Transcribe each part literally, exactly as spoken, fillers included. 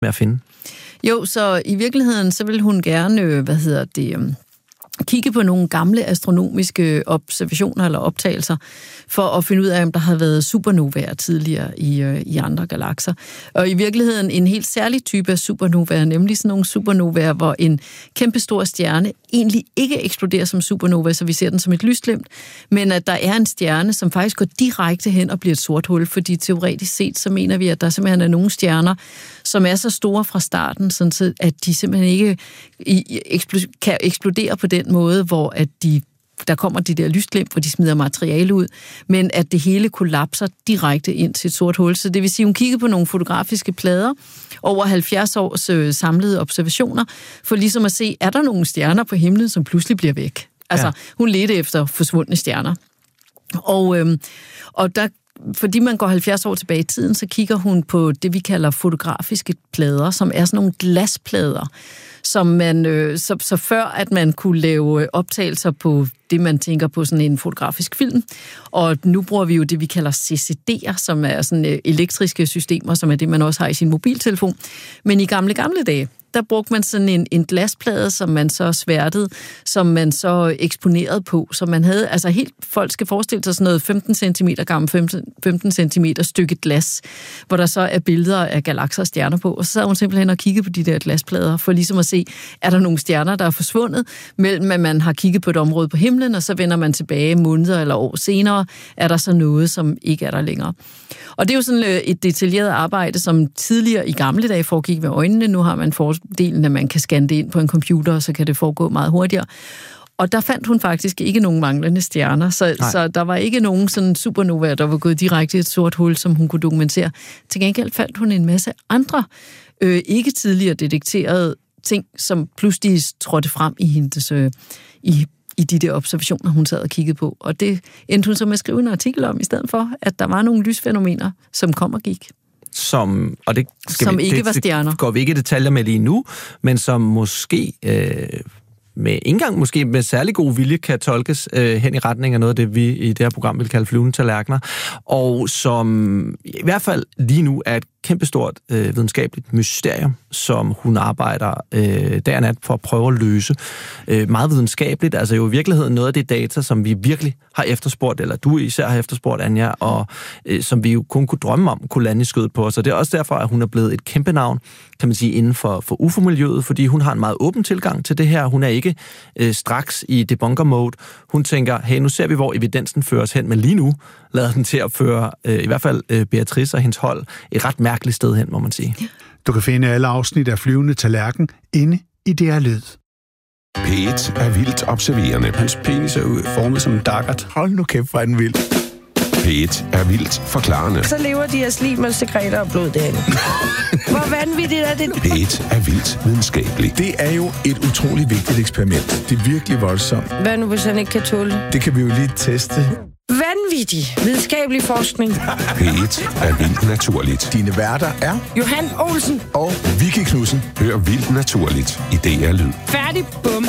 med at finde? Jo, så i virkeligheden, så vil hun gerne, hvad hedder det, kigge på nogle gamle astronomiske observationer eller optagelser, for at finde ud af, om der har været supernovaer tidligere i, øh, i andre galakser. Og i virkeligheden en helt særlig type af supernovaer, nemlig sådan nogle supernovaer, hvor en kæmpestor stjerne egentlig ikke eksploderer som supernova, så vi ser den som et lysglimt, men at der er en stjerne, som faktisk går direkte hen og bliver et sort hul, fordi teoretisk set, så mener vi, at der simpelthen er nogle stjerner, som er så store fra starten, sådan at de simpelthen ikke kan eksplodere på den måde, hvor at de, der kommer de der lysglimt, hvor de smider materiale ud, men at det hele kollapser direkte ind til et sort hul. Så det vil sige, hun kigger på nogle fotografiske plader over halvfjerds års øh, samlede observationer, for ligesom at se, er der nogle stjerner på himlen, som pludselig bliver væk? Altså, ja. Hun ledte efter forsvundne stjerner. Og, øh, og der fordi man går halvfjerds år tilbage i tiden, så kigger hun på det, vi kalder fotografiske plader, som er sådan nogle glasplader, som man, øh, så, så før at man kunne lave optagelser på det, man tænker på sådan en fotografisk film. Og nu bruger vi jo det, vi kalder C C D'er, som er sådan elektriske systemer, som er det, man også har i sin mobiltelefon. Men i gamle, gamle dage, der brugte man sådan en, en glasplade, som man så sværtede, som man så eksponerede på. Så man havde, altså helt, folk skal forestille sig sådan noget femten centimeter gammel, femten centimeter stykke glas, hvor der så er billeder af galakser og stjerner på. Og så sad hun simpelthen og kiggede på de der glasplader, for ligesom at se, er der nogle stjerner, der er forsvundet, mellem at man har kigget på et område på himlen, og så vender man tilbage måneder eller år senere, er der så noget, som ikke er der længere. Og det er jo sådan et detaljeret arbejde, som tidligere i gamle dage foregik ved øjnene. Nu har man fordelen, at man kan scanne det ind på en computer, og så kan det foregå meget hurtigere. Og der fandt hun faktisk ikke nogen manglende stjerner, så, så der var ikke nogen sådan supernovaer, der var gået direkte i et sort hul, som hun kunne dokumentere. Til gengæld fandt hun en masse andre, øh, ikke tidligere detekterede ting, som pludselig trådte frem i hendes øh, i i de der observationer, hun sad og kiggede på. Og det endte hun så med at skrive en artikel om, i stedet for, at der var nogle lysfænomener, som kom og gik. Som, og det skal som vi, ikke det, var stjerner. Det går vi ikke i detaljer med lige nu, men som måske, øh, med indgang måske med særlig god vilje, kan tolkes øh, hen i retning af noget af det, vi i det her program vil kalde flyvende tallerkener, og som i hvert fald lige nu er et kæmpestort øh, videnskabeligt mysterium, som hun arbejder øh, dag og nat for at prøve at løse. Øh, meget videnskabeligt, altså jo i virkeligheden noget af det data, som vi virkelig har efterspurgt, eller du især har efterspurgt, Anja, og øh, som vi jo kun kunne drømme om, kunne lande i skødet på os. Og det er også derfor, at hun er blevet et kæmpe navn, kan man sige, inden for, for U F O-miljøet, fordi hun har en meget åben tilgang til det her. Hun er ikke øh, straks i debunker-mode. Hun tænker, hey, nu ser vi, hvor evidensen fører os hen, men lige nu lader den til at føre, øh, i hvert fald øh, Beatrice og hendes hold, et ret mærkeligt sted hen, må man sige. Du kan finde alle afsnit af Flyvende Tallerken inde i D R Lyd. P et er vildt observerende. Hans penis er formet som en dakkert. Hold nu kæft, hvor er den vild. P et er vildt forklarende. Så lever de af slim, sekreter og blod derinde. Hvor vanvittigt er det? P et er vildt videnskabeligt. Det er jo et utroligt vigtigt eksperiment. Det er virkelig voldsomt. Hvad nu, hvis han ikke kan tåle det? Det kan vi jo lige teste. Vanvittig videnskabelig forskning. P et er vildt naturligt. Dine værter er Johan Olsen og Vicky Knudsen. Hør vildt naturligt i D R Lyd. Færdig, bum.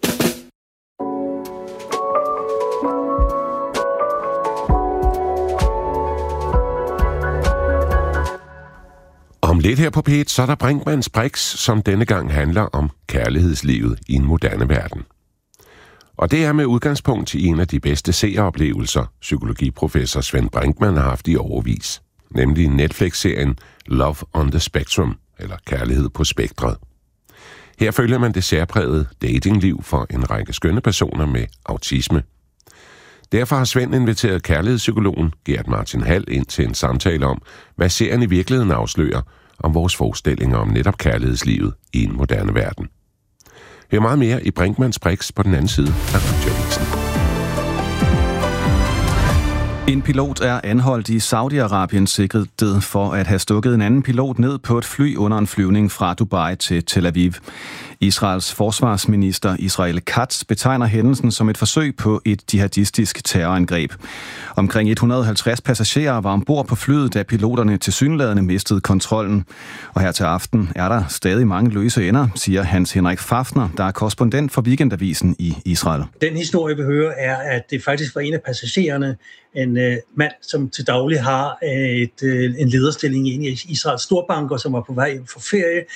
Om lidt her på P et, så er der Brinkmanns Brix, som denne gang handler om kærlighedslivet i en moderne verden. Og det er med udgangspunkt i en af de bedste seeroplevelser, psykologiprofessor Svend Brinkmann har haft i årevis, nemlig Netflix-serien Love on the Spectrum, eller Kærlighed på Spektret. Her følger man det særprægede datingliv for en række skønne personer med autisme. Derfor har Svend inviteret kærlighedspsykologen Gert Martin Hall ind til en samtale om, hvad serien i virkeligheden afslører om vores forestillinger om netop kærlighedslivet i en moderne verden. Hør meget mere i Brinkmanns Brix på den anden side af radioavisen. En pilot er anholdt i Saudi-Arabien sigtet for at have stukket en anden pilot ned på et fly under en flyvning fra Dubai til Tel Aviv. Israels forsvarsminister Israel Katz betegner hændelsen som et forsøg på et jihadistisk terrorangreb. Omkring et hundrede og halvtreds passagerer var ombord på flyet, da piloterne tilsyneladende mistede kontrollen. Og her til aften er der stadig mange løse ender, siger Hans Henrik Fafner, der er korrespondent for Weekendavisen i Israel. Den historie, vi hører, er, at det faktisk var en af passagererne, en øh, mand, som til daglig har et, øh, en lederstilling i en af Israels storbanker, som var på vej hjem fra ferie.